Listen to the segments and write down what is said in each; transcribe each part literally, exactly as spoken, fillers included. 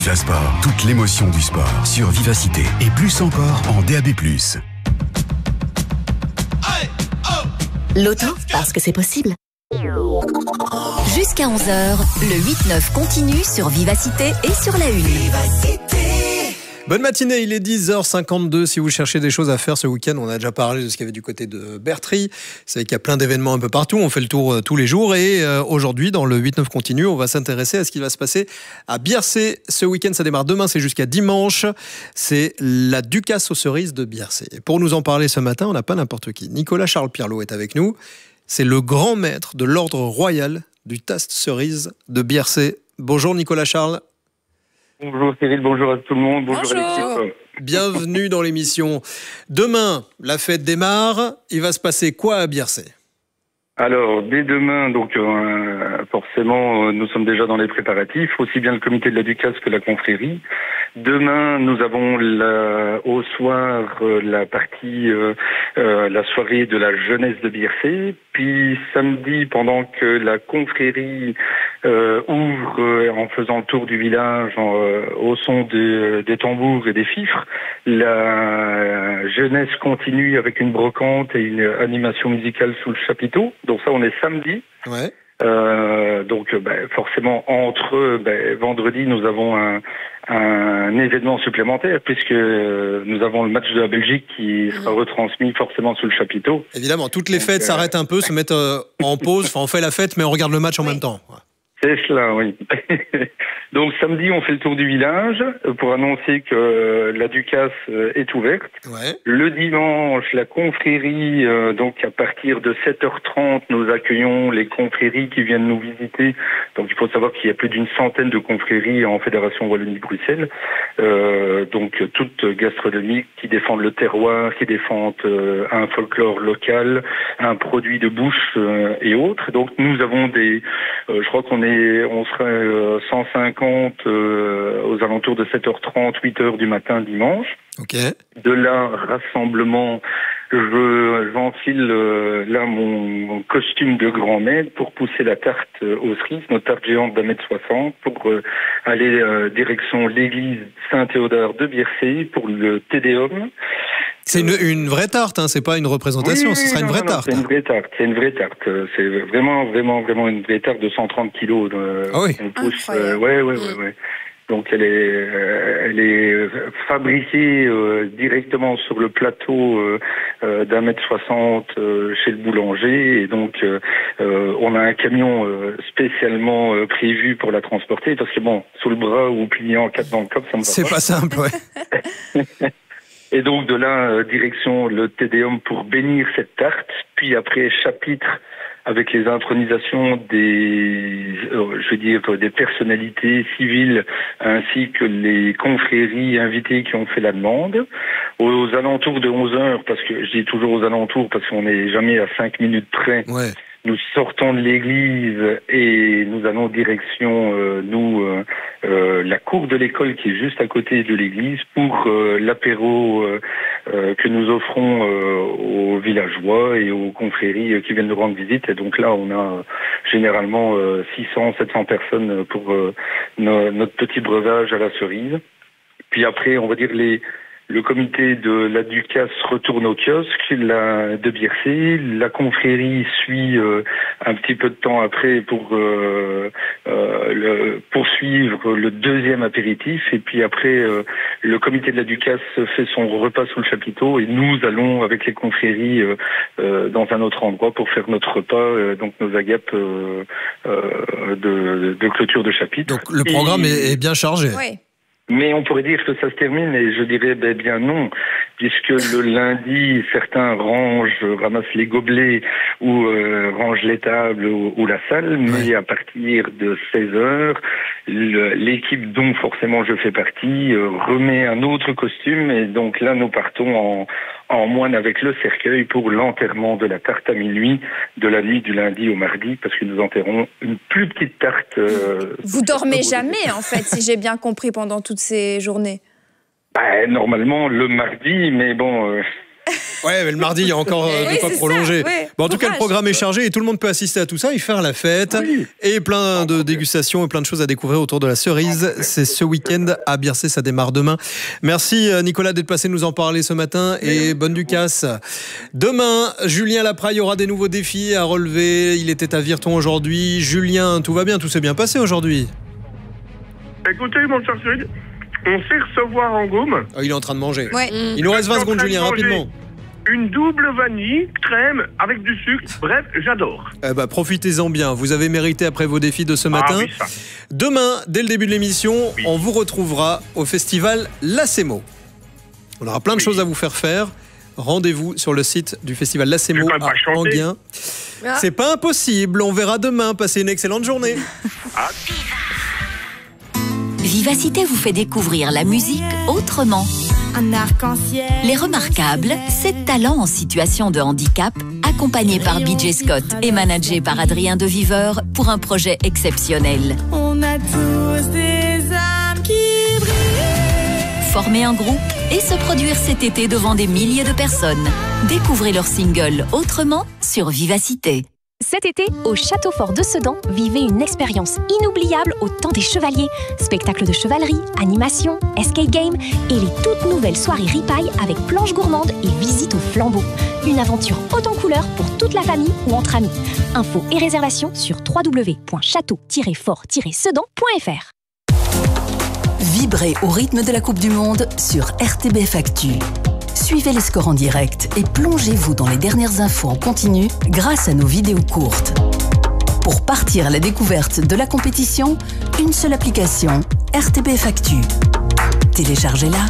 Viva Sport, toute l'émotion du sport sur Vivacité et plus encore en D A B plus. L'auto, parce que c'est possible. Jusqu'à onze heures, le huit neuf continue sur Vivacité et sur la une. Vivacité. Bonne matinée, il est dix heures cinquante-deux. Si vous cherchez des choses à faire ce week-end, on a déjà parlé de ce qu'il y avait du côté de Bertry. Vous savez qu'il y a plein d'événements un peu partout. On fait le tour euh, tous les jours. Et euh, aujourd'hui, dans le huit neuf continue, on va s'intéresser à ce qui va se passer à Biercé. Ce week-end, ça démarre demain, c'est jusqu'à dimanche. C'est la Ducasse aux cerises de Biercé. Et pour nous en parler ce matin, on n'a pas n'importe qui. Nicolas Charles Pierlot est avec nous. C'est le grand maître de l'ordre royal du taste cerise de Biercé. Bonjour Nicolas Charles. Bonjour Cyril, bonjour à tout le monde, bonjour, bonjour. à l'équipe. Bienvenue dans l'émission. Demain, la fête démarre. Il va se passer quoi à Biercé ? Alors, dès demain, donc euh, forcément, euh, nous sommes déjà dans les préparatifs, aussi bien le comité de la Ducasse que la confrérie. Demain, nous avons la, au soir euh, la partie, euh, euh, la soirée de la jeunesse de Biercé. Puis samedi, pendant que la confrérie euh, ouvre euh, en faisant le tour du village en, euh, au son de, des tambours et des fifres, la jeunesse continue avec une brocante et une animation musicale sous le chapiteau. Donc ça, on est samedi. Ouais. Euh, donc ben, forcément, entre ben, vendredi, nous avons un, un événement supplémentaire puisque nous avons le match de la Belgique qui sera retransmis forcément sous le chapiteau. Évidemment, toutes les donc, fêtes euh... s'arrêtent un peu, se mettent euh, en pause. Enfin, on fait la fête, mais on regarde le match en oui. même temps. Ouais. C'est cela, oui. Donc samedi, on fait le tour du village pour annoncer que la Ducasse est ouverte. Ouais. Le dimanche, la confrérie, euh, donc à partir de sept heures trente, nous accueillons les confréries qui viennent nous visiter. Donc il faut savoir qu'il y a plus d'une centaine de confréries en Fédération Wallonie-Bruxelles. Euh, donc toutes gastronomiques qui défendent le terroir, qui défendent euh, un folklore local, un produit de bouche euh, et autres. Donc nous avons des, euh, je crois qu'on est, on sera euh, cent cinquante euh, aux alentours de sept heures trente, huit heures du matin dimanche. Ok. De là, rassemblement, je j'enfile euh, là mon, mon costume de grand-maître pour pousser la tarte euh, aux cerises, notre tarte géante d'un mètre soixante, pour euh, aller euh, direction l'église Saint-Théodore de Biercé pour le Tédéum. C'est une, une vraie tarte, hein, c'est pas une représentation, oui, ce sera non, une vraie non, tarte. C'est une vraie tarte, c'est une vraie tarte. C'est vraiment, vraiment, vraiment une vraie tarte de cent trente kilos. De, ah oui. on pousse, euh, ouais, ouais, ouais, ouais. Donc elle est, euh, elle est fabriquée euh, directement sur le plateau euh, euh, d'un mètre soixante euh, chez le boulanger. Et donc euh, euh, on a un camion euh, spécialement euh, prévu pour la transporter parce que bon, sous le bras ou plié en quatre dans le coffre, ça me va C'est pas. pas simple, ouais. Et donc de là, euh, direction le Tédéum pour bénir cette tarte, puis après chapitre avec les intronisations des, euh, je veux dire, des personnalités civiles ainsi que les confréries invitées qui ont fait la demande. Aux alentours de onze heures, parce que je dis toujours aux alentours parce qu'on n'est jamais à cinq minutes près. Ouais. Nous sortons de l'église et nous allons direction, euh, nous, euh, euh, la cour de l'école qui est juste à côté de l'église pour euh, l'apéro euh, euh, que nous offrons euh, aux villageois et aux confréries qui viennent nous rendre visite. Et donc là, on a euh, généralement euh, six cents, sept cents personnes pour euh, no- notre petit breuvage à la cerise. Puis après, on va dire les... Le comité de la Ducasse retourne au kiosque la, de Biercé. La confrérie suit euh, un petit peu de temps après pour euh, euh, le, poursuivre le deuxième apéritif. Et puis après, euh, le comité de la Ducasse fait son repas sous le chapiteau et nous allons avec les confréries euh, euh, dans un autre endroit pour faire notre repas, euh, donc nos agapes euh, euh, de, de clôture de chapitre. Donc le programme et... est, est bien chargé. Oui. Mais on pourrait dire que ça se termine, et je dirais ben bien non, puisque le lundi, certains rangent, ramassent les gobelets ou euh, rangent les tables ou, ou la salle, mais ouais. À partir de seize heures, le, l'équipe dont forcément je fais partie euh, remet un autre costume, et donc là nous partons en, en moine avec le cercueil pour l'enterrement de la tarte à minuit, de la nuit du lundi au mardi, parce que nous enterrons une plus petite tarte. Euh, Vous dormez jamais, en fait, si j'ai bien compris, pendant toutes ces journées. Bah, normalement, le mardi, mais bon... Euh... Ouais, mais le mardi, il y a encore euh, Oui, de quoi c'est prolonger. ça, ouais. Bon, en tout cas, le Courage. programme est chargé et tout le monde peut assister à tout ça et faire la fête. Oui. Et plein de dégustations et plein de choses à découvrir autour de la cerise. C'est ce week-end à Biercé, ça démarre demain. Merci Nicolas d'être passé nous en parler ce matin et bonne Ducasse. Demain, Julien Lapraille aura des nouveaux défis à relever. Il était à Virton aujourd'hui. Julien, tout va bien, tout s'est bien passé aujourd'hui. Écoutez, mon cher Cyril, on sait recevoir en gomme. Oh, il est en train de manger. Ouais. Il nous reste Je suis vingt en secondes, train de Julien, manger rapidement. Une double vanille, crème, avec du sucre. Bref, j'adore. Eh ben, profitez-en bien. Vous avez mérité après vos défis de ce matin. Ah oui, ça. Demain, dès le début de l'émission, Oui. on vous retrouvera au festival Lacemo. On aura plein de Oui. choses à vous faire faire. Rendez-vous sur le site du festival Lacemo Je vais quand même à pas chanter. Enghien. Ah. C'est pas impossible. On verra demain. Passez une excellente journée. Vivacité vous fait découvrir la musique autrement. Un arc-en-ciel. Les Remarquables, sept talents en situation de handicap, accompagnés par B J Scott et managés par Adrien de Viveur pour un projet exceptionnel. On a tous des âmes qui brillent. Former un groupe et se produire cet été devant des milliers de personnes. Découvrez leur single Autrement sur Vivacité. Cet été, au Château Fort de Sedan, vivez une expérience inoubliable au temps des chevaliers. Spectacles de chevalerie, animation, escape game et les toutes nouvelles soirées ripaille avec planches gourmandes et visite au flambeau. Une aventure haute en couleurs pour toute la famille ou entre amis. Infos et réservations sur w w w point château tiret fort tiret sedan point f r. Vibrez au rythme de la Coupe du Monde sur R T B F Actu. Suivez les scores en direct et plongez-vous dans les dernières infos en continu grâce à nos vidéos courtes. Pour partir à la découverte de la compétition, une seule application, R T B F Actu. Téléchargez-la.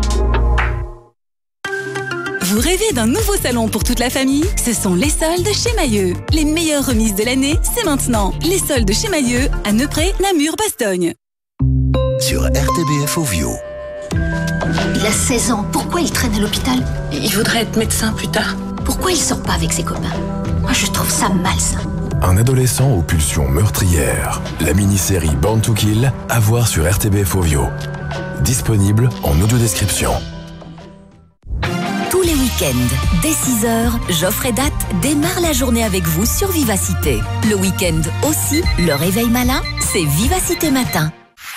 Vous rêvez d'un nouveau salon pour toute la famille? Ce sont les soldes chez Mailleux. Les meilleures remises de l'année, c'est maintenant. Les soldes chez Mailleux à Neupré, Namur, Bastogne. Sur R T B F Ovio. Il a seize ans, pourquoi il traîne à l'hôpital? Il voudrait être médecin plus tard. Pourquoi il sort pas avec ses copains? Moi je trouve ça malsain. Un adolescent aux pulsions meurtrières. La mini-série Born to Kill, à voir sur R T B F Ovio. Disponible en audio-description. Tous les week-ends, dès six heures, Geoffrey Date démarre la journée avec vous sur Vivacité. Le week-end aussi, le réveil malin, c'est Vivacité Matin.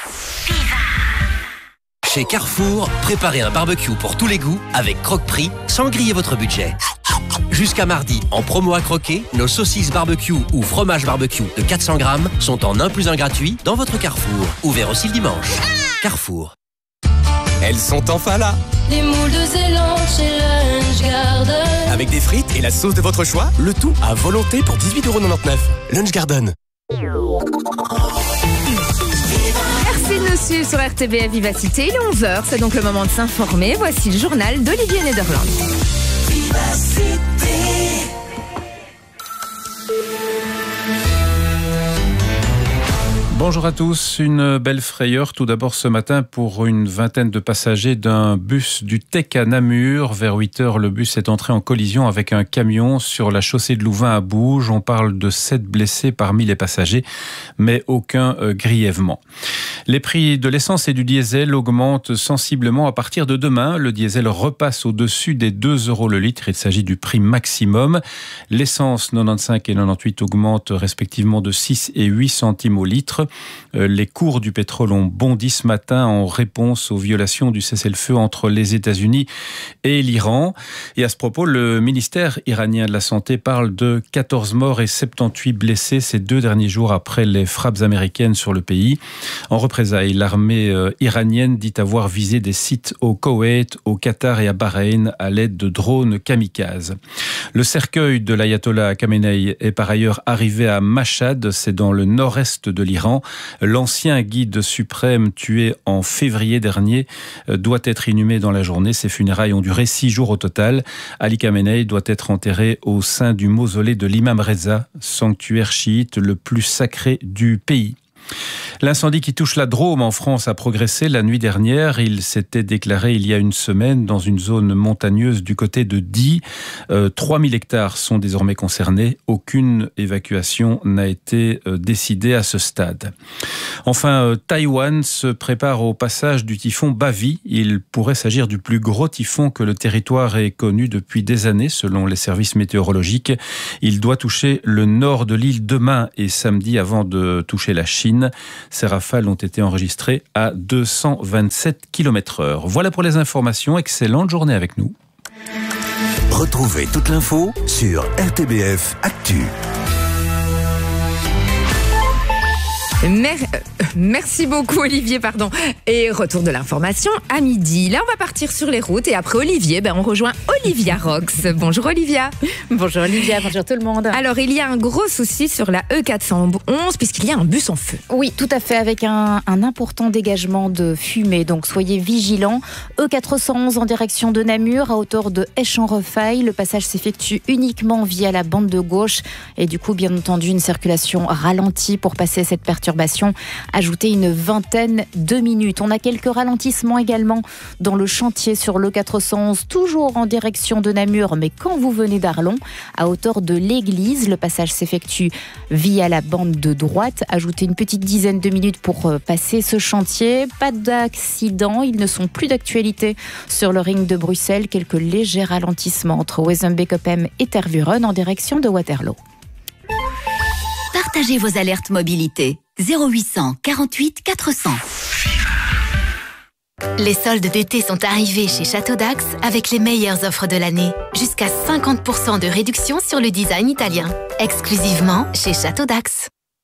Chez Carrefour, préparez un barbecue pour tous les goûts avec Croque-Prix sans griller votre budget. Jusqu'à mardi, en promo à croquer, nos saucisses barbecue ou fromage barbecue de quatre cents grammes sont en un plus un gratuit dans votre Carrefour. Ouvert aussi le dimanche. Carrefour. Elles sont enfin là. Les moules de Zélande chez Lunch Garden. Avec des frites et la sauce de votre choix, le tout à volonté pour dix-huit euros quatre-vingt-dix-neuf. Lunch Garden. Merci de nous suivre sur R T B F Vivacité. Il est onze heures, c'est donc le moment de s'informer. Voici le journal d'Olivier Nederland. Bonjour à tous, une belle frayeur tout d'abord ce matin pour une vingtaine de passagers d'un bus du Tech à Namur. Vers huit heures, le bus est entré en collision avec un camion sur la chaussée de Louvain à Bouges. On parle de sept blessés parmi les passagers, mais aucun euh, grièvement. Les prix de l'essence et du diesel augmentent sensiblement à partir de demain. Le diesel repasse au-dessus des deux euros le litre. Il s'agit du prix maximum. L'essence quatre-vingt-quinze et quatre-vingt-dix-huit augmentent respectivement de six et huit centimes au litre. Les cours du pétrole ont bondi ce matin en réponse aux violations du cessez-le-feu entre les États-Unis et l'Iran. Et à ce propos, le ministère iranien de la Santé parle de quatorze morts et soixante-dix-huit blessés ces deux derniers jours après les frappes américaines sur le pays. En représailles, l'armée iranienne dit avoir visé des sites au Koweït, au Qatar et à Bahreïn à l'aide de drones kamikazes. Le cercueil de l'ayatollah Khamenei est par ailleurs arrivé à Mashhad, c'est dans le nord-est de l'Iran. L'ancien guide suprême tué en février dernier doit être inhumé dans la journée. Ses funérailles ont duré six jours au total. Ali Khamenei doit être enterré au sein du mausolée de l'imam Reza, sanctuaire chiite le plus sacré du pays. L'incendie qui touche la Drôme en France a progressé la nuit dernière. Il s'était déclaré il y a une semaine dans une zone montagneuse du côté de Die. Euh, trois mille hectares sont désormais concernés. Aucune évacuation n'a été euh, décidée à ce stade. Enfin, euh, Taïwan se prépare au passage du typhon Bavi. Il pourrait s'agir du plus gros typhon que le territoire ait connu depuis des années, selon les services météorologiques. Il doit toucher le nord de l'île demain et samedi avant de toucher la Chine. Ces rafales ont été enregistrées à deux cent vingt-sept kilomètres heure. Voilà pour les informations. Excellente journée avec nous. Retrouvez toute l'info sur R T B F Actu. Mer- Merci beaucoup Olivier, pardon. Et retour de l'information à midi. Là, on va partir sur les routes et après Olivier, ben, on rejoint Olivia Rox. Bonjour Olivia. Bonjour Olivia, bonjour tout le monde. Alors, il y a un gros souci sur la E quatre cent onze puisqu'il y a un bus en feu. Oui, tout à fait, avec un, un important dégagement de fumée. Donc, soyez vigilants. E quatre cent onze en direction de Namur, à hauteur de Esch-en-Refaille. Le passage s'effectue uniquement via la bande de gauche. Et du coup, bien entendu, une circulation ralentie pour passer cette perturbation. Ajoutez une vingtaine de minutes. On a quelques ralentissements également dans le chantier sur l'E quatre cent onze, toujours en direction de Namur, mais quand vous venez d'Arlon, à hauteur de l'église, le passage s'effectue via la bande de droite. Ajoutez une petite dizaine de minutes pour passer ce chantier. Pas d'accident, ils ne sont plus d'actualité sur le ring de Bruxelles. Quelques légers ralentissements entre Wezenbeek-Oppem et Tervuren en direction de Waterloo. Partagez vos alertes mobilité. zéro huit cent quarante-huit quatre cents. Les soldes d'été sont arrivés chez Château d'Ax avec les meilleures offres de l'année. Jusqu'à cinquante pour cent de réduction sur le design italien. Exclusivement chez Château d'Ax.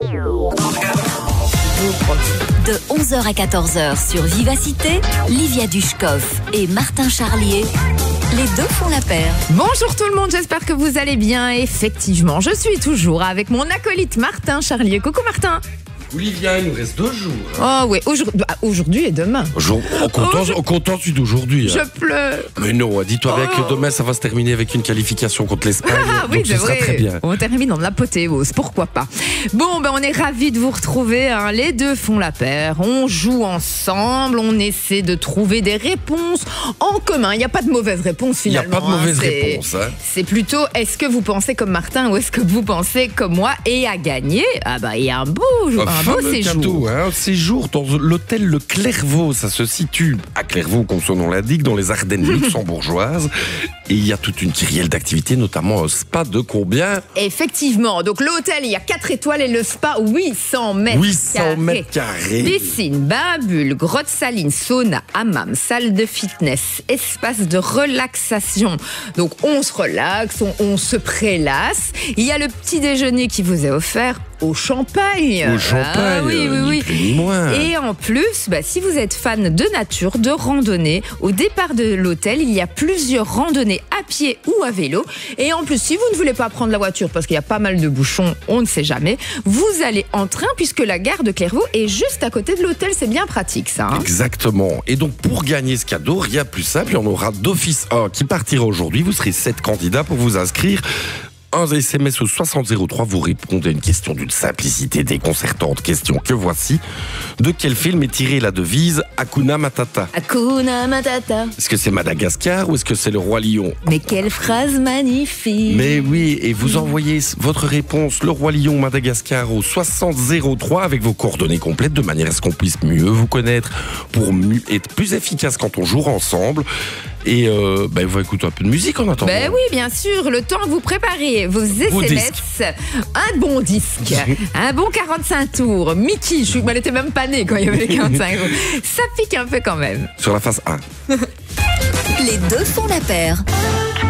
De onze heures à quatorze heures sur Vivacité, Livia Dushkov et Martin Charlier. Les deux font la paire. Bonjour tout le monde, j'espère que vous allez bien. Effectivement, je suis toujours avec mon acolyte Martin Charlier. Coucou Martin. Olivia, il nous reste deux jours. Oh oui, aujourd'hui, bah, aujourd'hui et demain. Jour, on contente, on contente d'aujourd'hui. Je hein. pleure. Mais non, dis-toi bien oh. que demain, ça va se terminer avec une qualification contre l'Espagne. Ah oui, donc ce sera très bien. On termine en apothéose, pourquoi pas. Bon, ben on est ravis de vous retrouver. Hein. Les deux font la paire. On joue ensemble, on essaie de trouver des réponses en commun. Il n'y a pas de mauvaise réponse finalement. Il n'y a pas de mauvaise hein. réponse. Hein. C'est plutôt, est-ce que vous pensez comme Martin ou est-ce que vous pensez comme moi? Et à gagner, ah bah, il y a un beau, un un beau séjour. Cadeau. Un séjour dans l'hôtel Le Clairvaux, ça se situe à Clairvaux, comme son nom l'indique, dans les Ardennes luxembourgeoises. Et il y a toute une kyrielle d'activités, notamment un spa de combien? Effectivement, donc l'hôtel, il y a quatre étoiles et le spa, huit cents mètres huit cents mètres carrés. Piscine, bain, bulle, grotte saline, sauna, hammam, salle de fitness, espace de relaxation. Donc on se relaxe, on, on se prélasse. Il y a le petit déjeuner qui vous est offert au champagne. Au champagne, ah, oui, oui, oui. Ni plus ni moins. Et en plus, bah, si vous êtes fan de nature, de randonnée, au départ de l'hôtel, il y a plusieurs randonnées à pied ou à vélo. Et en plus, si vous ne voulez pas prendre la voiture parce qu'il y a pas mal de bouchons, on ne sait jamais, vous allez en train puisque la gare de Clairvaux est juste à côté de l'hôtel. C'est bien pratique ça. Hein. Exactement. Et donc pour gagner ce cadeau, rien de plus simple, il y en aura d'office un qui partira aujourd'hui. Vous serez sept candidats pour vous inscrire. Un S M S au soixante zéro trois, vous répondez à une question d'une simplicité déconcertante. Question que voici. De quel film est tirée la devise Hakuna Matata? Hakuna Matata. Est-ce que c'est Madagascar ou est-ce que c'est le Roi Lion? Mais quelle phrase magnifique. Mais oui, et vous envoyez votre réponse, le Roi Lion, Madagascar, au soixante zéro trois avec vos coordonnées complètes de manière à ce qu'on puisse mieux vous connaître, pour mieux être plus efficace quand on jouera ensemble. Et euh, ben, on va écouter un peu de musique en attendant. Ben oui, bien sûr. Le temps que vous préparez vos S M S, un bon disque, un bon quarante-cinq tours. Mickey, je suis, elle était même pas née quand il y avait les quarante-cinq tours. Ça pique un peu quand même. Sur la face un. Les deux font la paire.